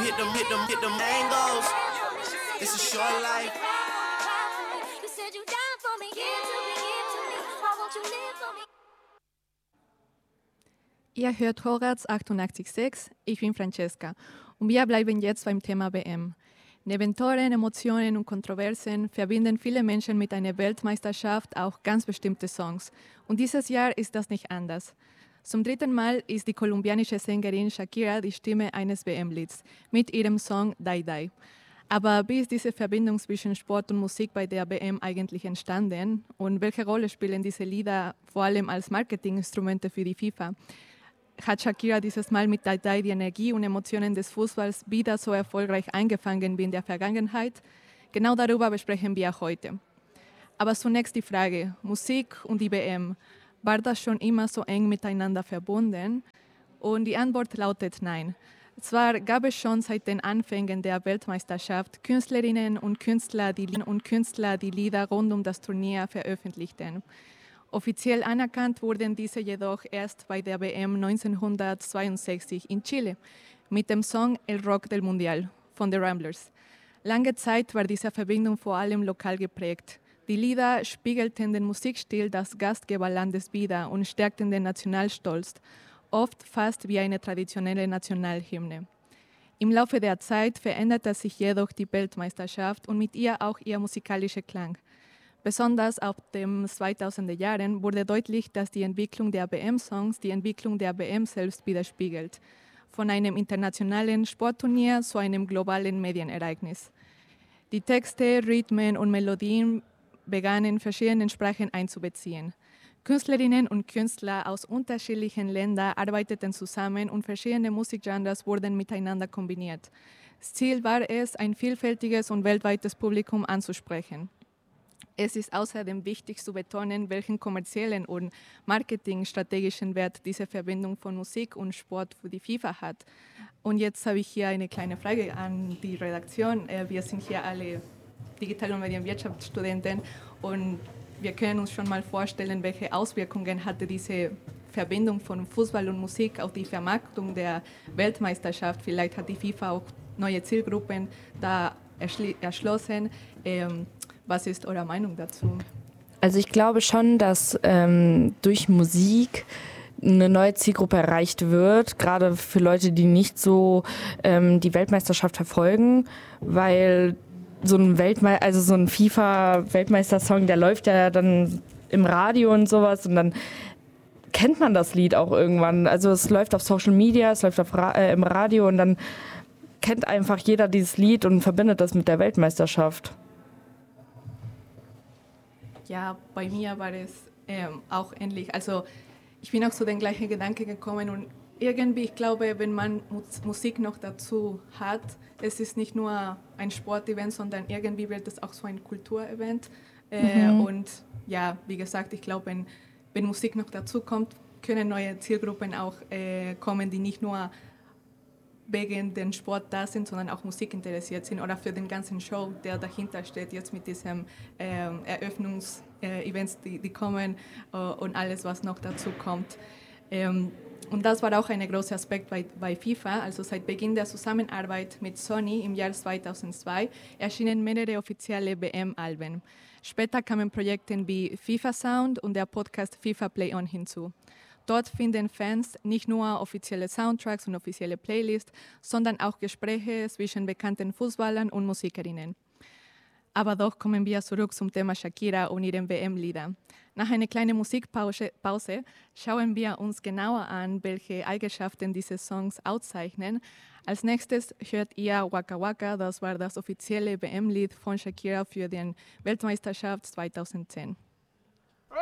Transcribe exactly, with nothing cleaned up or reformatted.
hit them, hit them, hit them mangoes. It's a short life. You said you down for me, give to me, give to me. Why won't you live for me? Ihr hört Horaz achtundachtzig Komma sechs, ich bin Francesca und wir bleiben jetzt beim Thema W M. Neben Toren, Emotionen und Kontroversen verbinden viele Menschen mit einer Weltmeisterschaft auch ganz bestimmte Songs. Und dieses Jahr ist das nicht anders. Zum dritten Mal ist die kolumbianische Sängerin Shakira die Stimme eines W M-Lieds mit ihrem Song Die Die. Aber wie ist diese Verbindung zwischen Sport und Musik bei der W M eigentlich entstanden? Und welche Rolle spielen diese Lieder vor allem als Marketinginstrumente für die FIFA? Hat Shakira dieses Mal mit Die Die die Energie und Emotionen des Fußballs wieder so erfolgreich eingefangen wie in der Vergangenheit? Genau darüber besprechen wir heute. Aber zunächst die Frage, Musik und die W M, war das schon immer so eng miteinander verbunden? Und die Antwort lautet nein. Zwar gab es schon seit den Anfängen der Weltmeisterschaft Künstlerinnen und Künstler, die, und Künstler, die Lieder rund um das Turnier veröffentlichten. Offiziell anerkannt wurden diese jedoch erst bei der W M neunzehnhundertzweiundsechzig in Chile mit dem Song El Rock del Mundial von The Ramblers. Lange Zeit war diese Verbindung vor allem lokal geprägt. Die Lieder spiegelten den Musikstil des Gastgeberlandes wider und stärkten den Nationalstolz, oft fast wie eine traditionelle Nationalhymne. Im Laufe der Zeit veränderte sich jedoch die Weltmeisterschaft und mit ihr auch ihr musikalischer Klang. Besonders ab den zweitausender Jahren wurde deutlich, dass die Entwicklung der W M-Songs die Entwicklung der W M selbst widerspiegelt. Von einem internationalen Sportturnier zu einem globalen Medienereignis. Die Texte, Rhythmen und Melodien begannen, verschiedene Sprachen einzubeziehen. Künstlerinnen und Künstler aus unterschiedlichen Ländern arbeiteten zusammen und verschiedene Musikgenres wurden miteinander kombiniert. Ziel war es, ein vielfältiges und weltweites Publikum anzusprechen. Es ist außerdem wichtig zu betonen, welchen kommerziellen und marketingstrategischen Wert diese Verbindung von Musik und Sport für die FIFA hat. Und jetzt habe ich hier eine kleine Frage an die Redaktion. Wir sind hier alle Digital- und Medienwirtschaftsstudenten und wir können uns schon mal vorstellen, welche Auswirkungen hatte diese Verbindung von Fußball und Musik auf die Vermarktung der Weltmeisterschaft. Vielleicht hat die FIFA auch neue Zielgruppen da erschlossen. Ähm, Was ist eure Meinung dazu? Also ich glaube schon, dass ähm, durch Musik eine neue Zielgruppe erreicht wird, gerade für Leute, die nicht so ähm, die Weltmeisterschaft verfolgen, weil so ein Weltme- also so ein FIFA-Weltmeistersong, der läuft ja dann im Radio und sowas und dann kennt man das Lied auch irgendwann. Also es läuft auf Social Media, es läuft auf Ra- äh, im Radio und dann kennt einfach jeder dieses Lied und verbindet das mit der Weltmeisterschaft. Ja, bei mir war es ähm, auch ähnlich. Also ich bin auch zu den gleichen Gedanken gekommen und irgendwie, ich glaube, wenn man Musik noch dazu hat, es ist nicht nur ein Sportevent, sondern irgendwie wird es auch so ein Kulturevent. Äh, mhm. Und ja, wie gesagt, ich glaube, wenn, wenn Musik noch dazu kommt, können neue Zielgruppen auch äh, kommen, die nicht nur wegen dem Sport da sind, sondern auch Musik interessiert sind oder für den ganzen Show, der dahinter steht, jetzt mit diesen ähm, Eröffnungs-Events, äh, die, die kommen äh, und alles, was noch dazu kommt. Ähm, und das war auch ein großer Aspekt bei, bei FIFA. Also seit Beginn der Zusammenarbeit mit Sony im Jahr zweitausendzwei erschienen mehrere offizielle W M-Alben. Später kamen Projekte wie FIFA Sound und der Podcast FIFA Play On hinzu. Dort finden Fans nicht nur offizielle Soundtracks und offizielle Playlists, sondern auch Gespräche zwischen bekannten Fußballern und Musikerinnen. Aber doch kommen wir zurück zum Thema Shakira und ihren W M-Lieder. Nach einer kleinen Musikpause Pause schauen wir uns genauer an, welche Eigenschaften diese Songs auszeichnen. Als nächstes hört ihr Waka Waka, das war das offizielle W M-Lied von Shakira für die Weltmeisterschaft zweitausendzehn.